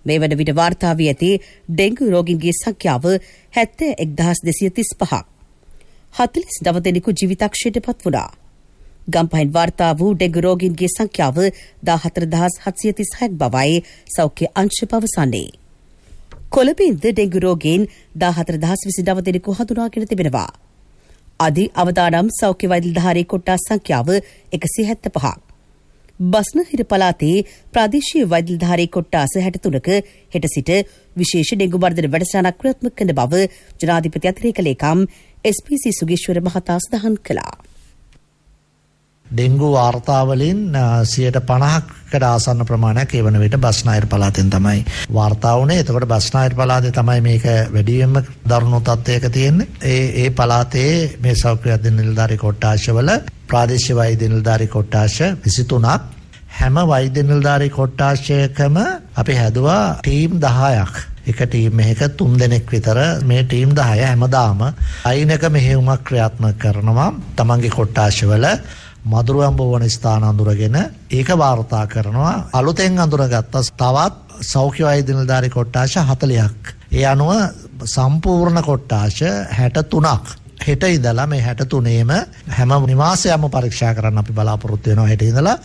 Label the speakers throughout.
Speaker 1: මේ වන විට වාර්තා වී ඇති ඩෙංගු රෝගීන්ගේ සංඛ්‍යාව 71,235ක්. 49 දෙනෙකු ජීවිතක්ෂයට පත් වුණා. ගම්පහින් වාර්තා වූ ඩෙංගු රෝගීන්ගේ සංඛ්‍යාව 14,736ක් බවයි සෞඛ්‍ය අංශ පවසන්නේ. කොළඹින්ද ඩෙංගු රෝගීන් 14,029 දෙනෙකු හඳුනාගෙන තිබෙනවා. අධි අවදානම් සෞඛ්‍ය වෛද්‍යධාරී කොට්ටාස් සංඛ්‍යාව 175ක්. බස්නාහිර පළාතේ ප්‍රාදේශීය වෛද්‍යධාරී කොට්ටාස 63ක හෙට සිට විශේෂ ඩෙංගු මර්ධන වැඩසටහනක් ක්‍රියාත්මක කරන බව ජනාධිපති අතිරේක ලේකම් එස්.පී.සී. සුගේශ්වර මහතා සඳහන් කළා.
Speaker 2: ඩෙංගු වාර්තාවලින් 50%කට ආසන්න ප්‍රමාණයක් ඒ වන විට බස්නාහිර පළාතෙන් තමයි වාර්තා වුණේ. එතකොට බස්නාහිර පළාතේ තමයි මේක වැඩියෙන්ම දරුණු තත්ත්වයක තියෙන්නේ. ඒ පළාතේ මේ සෞඛ්‍ය වෛද්‍ය නිලධාරී කොට්ටාශවල ප්‍රාදේශීය වෛද්‍ය නිලධාරී කොට්ටාශ 23ක් හැම වෛද්‍ය නිලධාරී කොට්ටාශයකම අපි හැදුවා ටීම් 10ක්. එක ටීම් එකක 3 දෙනෙක් විතර මේ ටීම් 10 හැමදාම අයිනක මෙහෙයුමක් ක්‍රියාත්මක කරනවා. තමන්ගේ කොට්ටාශවල මදුරුවන් බොවන ස්ථාන අඳුරගෙන ඒක වාර්තා කරනවා. අලුතෙන් අඳුරගත්ත තවත් සෞඛ්‍ය වෛද්‍ය නිලධාරී කොට්ටාශ 40ක්. ඒ අනුව සම්පූර්ණ කොට්ටාශ 63ක්. හෙට ඉඳලා මේ 63ේම හැම නිවාසයක්ම පරීක්ෂා කරන්න අපි බලාපොරොත්තු වෙනවා හෙට ඉඳලා.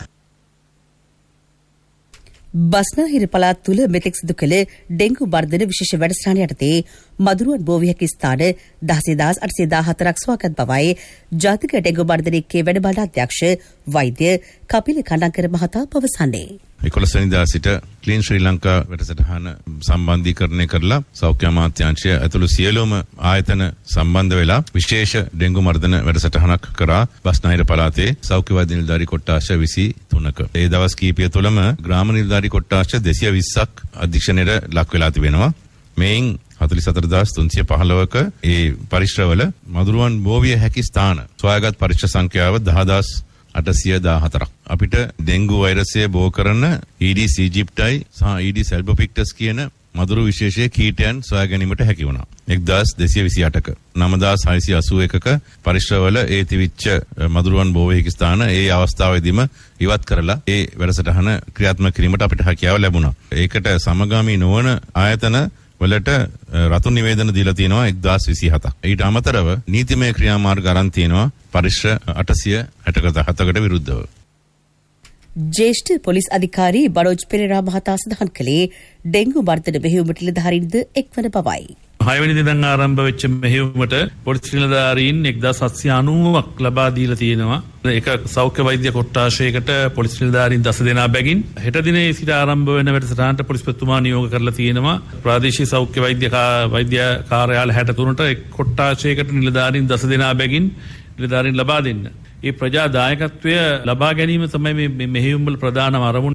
Speaker 1: බස්නාහිර පළාත් තුළ මෙතෙක් සිදු කළ ඩෙංගු මර්ධන විශේෂ වැඩසටහන යටතේ මදුරුවන් බෝ විය හැකි ස්ථාන 16,814ක් සොයාගත් බවයි ජාතික ඩෙංගු මර්ධනිකේ වැඩබල අධ්‍යක්ෂ වෛද්‍ය කපිල කණ්ඩංකර මහතා පවසන්නේ.
Speaker 3: 11 වෙනිදා සිට ක්ලීන් ශ්‍රී ලංකා වැඩසටහන සම්බන්ධීකරණය කරලා සෞඛ්‍ය අමාත්‍යාංශය ඇතුළු සියලුම ආයතන සම්බන්ධ වෙලා විශේෂ ඩෙංගු මර්ධන වැඩසටහනක් කරා බස්නාහිර පළාතේ සෞඛ්‍ය වෛද්‍ය නිලධාරී කොට්ටාශ 23ක. ඒ දවස් කිහිපය තුළම ග්‍රාම නිලධාරී කොට්ටාශ 220ක් අධීක්ෂණයට ලක් වෙලා තිබෙනවා. මේන් 44,315ක ඒ පරිශ්‍රවල මදුරුවන් බෝවිය හැකි ස්ථාන සොයාගත් පරිශ්‍ර සංඛ්‍යාව 10,814ක්. අපිට ඩෙංගු වෛරසය බෝ කරන ඊඩීස් ඊජිප්ටයි සහ ඊඩීස් ඇල්බෝපික්ටස් කියන මදුරු විශේෂයේ කීටයන් සොයා ගැනීමට හැකි වුණා. 1,228ක 9,681ක පරිශ්‍රවල ඒ තිවිච්ච මදුරුවන් බෝවිය හැකි ස්ථාන ඒ අවස්ථාවේදීම ඉවත් කරලා ඒ වැඩසටහන ක්‍රියාත්මක කිරීමට අපිට හැකියාව ලැබුණා. ඒකට සමගාමී නොවන ආයතන වලට රතු නිවේදන දීලා තියෙනවා 1027ක්. ඊට අමතරව නීතිමය ක්‍රියාමාර්ග අරන් තියෙනවා පරිශ්‍ර 867කට විරුද්ධව.
Speaker 1: ජ්‍යෙෂ්ඨ පොලිස් අධිකාරී බරෝජ් පෙරේරා මහතා සඳහන් කළේ ඩෙංගු මර්ධන මෙහෙයුමට නිලධාරීන්ද එක්වන බවයි.
Speaker 4: 6 වෙනි දින ආරම්භ වෙච්ච මෙහෙයුමට පොලිස් නිලධාරීන් 1790ක් ලබා දීලා තියෙනවා. ඒක සෞඛ්‍ය වෛද්‍ය කොට්ටාශයකට පොලිස් නිලධාරීන් 10 දෙනා බැගින් හෙට දිනේ සිට ආරම්භ වෙන වැඩසටහනට පොලිස්පතිතුමා නියෝග කරලා තියෙනවා. ප්‍රාදේශීය සෞඛ්‍ය වෛද්‍ය කාර්යාල 63ට එක් කොට්ටාශයකට නිලධාරීන් 10 දෙනා බැගින් නිලධාරීන් ලබා දෙන්න. මේ ප්‍රජා දායකත්වය ලබා ගැනීම තමයි මේ මෙහෙයුම් වල ප්‍රධානම අරමුණ.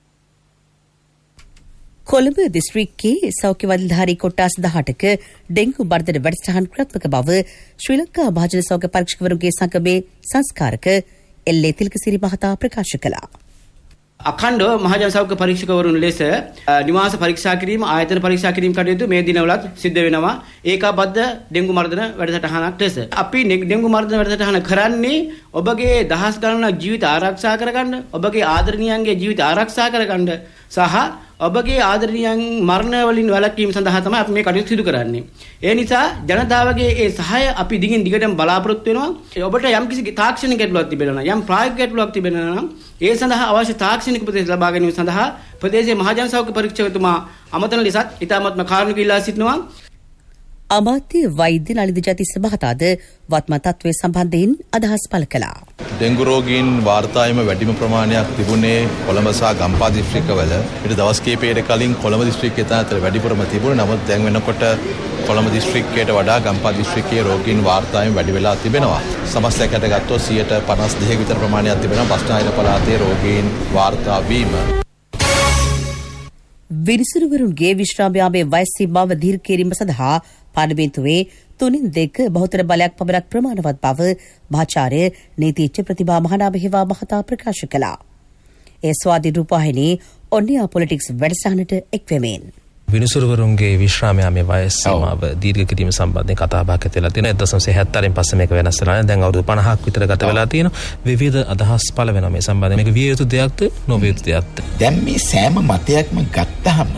Speaker 1: කොළඹ දිස්ත්‍රික්කයේ සෞඛ්‍ය වෛද්‍යධාරී කොට්ටාස් 18ක ඩෙංගු මර්ධන වැඩසටහන් ක්‍රියාත්මක බව ශ්‍රී ලංකා මහජන සෞඛ්‍ය පරීක්ෂකවරුන්ගේ සංගමේ සංස්කාරක එල්.ඒ. තිලකසිරි මහතා ප්‍රකාශ කළා.
Speaker 5: අඛණ්ඩව මහජන සෞඛ්‍ය පරීක්ෂකවරුන් ලෙස නිවාස පරීක්ෂා කිරීම ආයතන පරීක්ෂා කිරීම කටයුතු මේ දිනවලත් සිද්ධ වෙනවා. ඒකාබද්ධ ඩෙංගු මර්ධන වැඩසටහනක් ලෙස අපි ඩෙංගු මර්ධන වැඩසටහන කරන්නේ ඔබගේ දහස් ගණනක් ජීවිත ආරක්ෂා කරගන්න, ඔබගේ ආදරණීයන්ගේ ජීවිත ආරක්ෂා කරගන්න සහ ඔබගේ ආදරණීයන් මරණ වලින් වැළැක්වීම සඳහා තමයි අපි මේ කටයුතු සිදු කරන්නේ. ඒ නිසා ජනතාවගේ ඒ සහාය අපි දිගින් දිගටම බලාපොරොත්තු වෙනවා. ඔබට යම් කිසි තාක්ෂණික ගැටලුවක් තිබෙනවා නම්, යම් ප්‍රායෝගික ගැටලුවක් තිබෙනවා නම් ඒ සඳහා අවශ්‍ය තාක්ෂණික උපදෙස් ලබා ගැනීම සඳහා ප්‍රදේශීය මහජන සෞඛ්‍ය පරීක්ෂකතුමා අමතන ලෙසත් ඉතාමත්ම කාරුණික ඉල්ලා සිටිනවා.
Speaker 1: අමාත්‍ය වෛද්‍ය නලින්ද ජයතිස්ස මහතාද වත්මන් තත්ත්වය සම්බන්ධයෙන් අදහස් පළ කළා.
Speaker 6: ඩෙංගු රෝගීන් වාර්තායම වැඩිම ප්‍රමාණයක් තිබුණේ කොළඹ සහ ගම්පහ දිස්ත්‍රික්කවල. ඊට දවස් කිහිපයකට කලින් කොළඹ දිස්ත්‍රික්කයේ තනතර වැඩිපුරම තිබුණා. නමුත් දැන් වෙනකොට කොළඹ දිස්ත්‍රික්කයට වඩා ගම්පහ දිස්ත්‍රික්කයේ රෝගීන් වාර්තායම වැඩි වෙලා තිබෙනවා. සමස්තයකට ගත්තොත් 52% විතර ප්‍රමාණයක් තිබෙනවා බස්නාහිර පළාතේ රෝගීන් වාර්තා වීම.
Speaker 1: විනිසුරුවරුන්ගේ විශ්‍රාම යාමේ වයස් සීමාව දීර්ඝ කිරීම සඳහා පාර්ලිමේන්තුවේ 3/2 බහුතර බලයක් පමණක් ප්‍රමාණවත් බව මහාචාර්ය නීතිඥ ප්‍රතිභා මහනාමහිවා මහතා ප්‍රකාශ කළා. ඒ ස්වාධීන රූපවාහිනී ඔන්නියා පොලිටික්ස් වැඩසටහනට එක්වෙමින්
Speaker 7: විනිසුරුවරුන්ගේ විශ්‍රාම යාමේ වයස් සීමාව දීර්ඝ කිරීම සම්බන්ධයෙන් කතා බහක් ඇතිලා තියෙනවා. 1970 පස්සේ මේක වෙනස් වෙලා දැන් අවුරුදු 50ක් විතර ගත වෙලා තියෙනවා. විවිධ අදහස් පළ වෙනවා මේ සම්බන්ධයෙන්. මේක විය යුතු දෙයක්ද නොවිය යුතු දෙයක්ද?
Speaker 8: දැන් මේ සෑම මතයක්ම ගත්තාම